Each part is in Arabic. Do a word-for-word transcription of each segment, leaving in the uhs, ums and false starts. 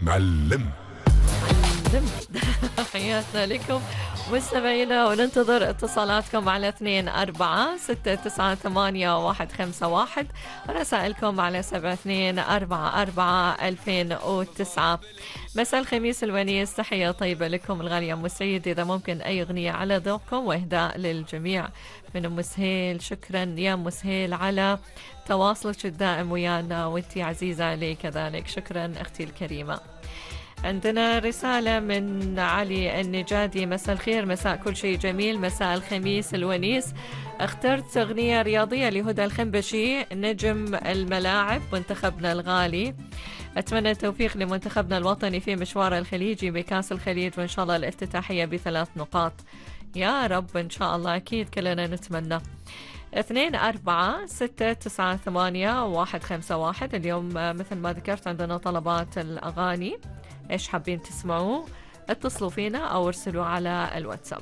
معلم. معلم. حياتنا لكم مستمعينا، وننتظر اتصالاتكم على اثنين أربعة ستة تسعة ثمانية واحد خمسة واحد ورسائلكم على سبعة اثنين أربعة أربعة ألفين وتسعة. مساء الخميس الونيس، تحية طيبة لكم الغالية أم سعيد. إذا ممكن أي أغنية على ذوقكم وإهداء للجميع من أم سهيل. شكرا يا أم سهيل على تواصلك الدائم ويانا، وانتي عزيزة علي كذلك. شكرا أختي الكريمة. عندنا رسالة من علي النجادي. مساء الخير، مساء كل شيء جميل، مساء الخميس الونيس. اخترت أغنية رياضية لهدى الخنبشي، نجم الملاعب منتخبنا الغالي. أتمنى التوفيق لمنتخبنا الوطني في مشواره الخليجي بكأس الخليج، وإن شاء الله الافتتاحية بثلاث نقاط. يا رب إن شاء الله، أكيد كلنا نتمنى. اثنين أربعة ستة تسعة ثمانية واحد خمسة واحد. اليوم مثل ما ذكرت عندنا طلبات الأغاني، إيش حابين تسمعوه اتصلوا فينا أو ارسلوا على الواتساب.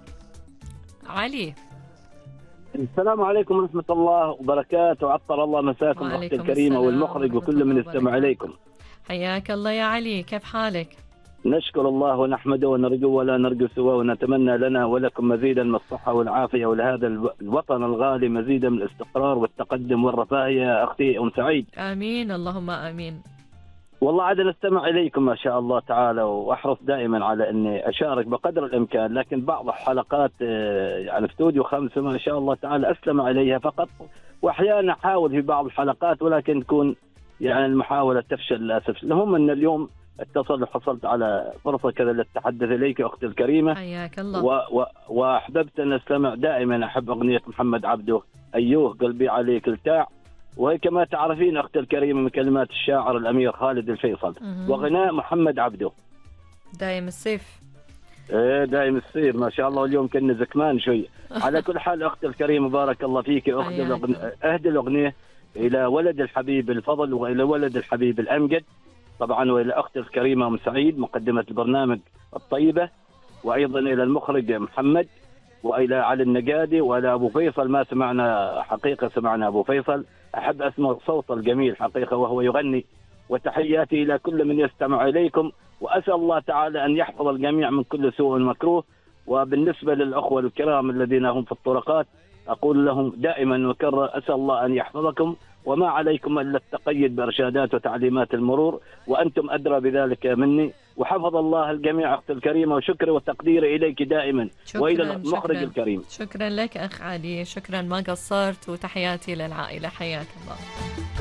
علي. السلام عليكم ورحمة الله وبركاته، عطر الله مساكم أختي الكريمة والمخرج وكل من يستمع إليكم. حياك الله يا علي، كيف حالك؟ نشكر الله ونحمده ونرجو ولا نرجو سواه، ونتمنى لنا ولكم مزيدا من الصحة والعافية، ولهذا الوطن الغالي مزيدا من الاستقرار والتقدم والرفاهية يا أختي أم سعيد. آمين اللهم آمين. والله عاد نستمع إليكم ما شاء الله تعالى، وأحرص دائما على أني أشارك بقدر الإمكان، لكن بعض الحلقات يعني استوديو خمسة ما شاء الله تعالى أستمع إليها فقط، وأحيانا أحاول في بعض الحلقات ولكن تكون يعني المحاولة تفشل للأسف. المهم أن اليوم اتصل وحصلت على فرصة كذا للتحدث إليك أختي الكريمة. حياك الله. و و وأحببت أن أستمع دائما، أحب أغنية محمد عبده أيوه قلبي عليك التاع، وهي كما تعرفين أختي الكريمة من كلمات الشاعر الأمير خالد الفيصل، وغناء محمد عبده دايم السيف. ايه دايم السير ما شاء الله، واليوم كنا زكمان شوي. على كل حال أختي الكريمة بارك الله فيك، أهدي الأغنية إلى ولد الحبيب الفضل، وإلى ولد الحبيب الأمجد طبعا، وإلى أختي الكريمة أم سعيد مقدمة البرنامج الطيبة، وأيضا إلى المخرج محمد، وإلى علي النجادي، وإلى أبو فيصل. ما سمعنا حقيقة، سمعنا أبو فيصل، أحب أسمع صوت الجميل حقيقة وهو يغني. وتحياتي إلى كل من يستمع إليكم، وأسأل الله تعالى أن يحفظ الجميع من كل سوء ومكروه. وبالنسبة للأخوة الكرام الذين هم في الطرقات، أقول لهم دائما وكرر أسأل الله أن يحفظكم، وما عليكم إلا التقيد بإرشادات وتعليمات المرور، وأنتم أدرى بذلك مني. وحفظ الله الجميع أختي الكريمة، وشكري وتقديري إليك دائما، وإلى المخرج شكرا الكريم. شكرا لك أخ علي، شكرا ما قصرت، وتحياتي للعائلة. حياك الله.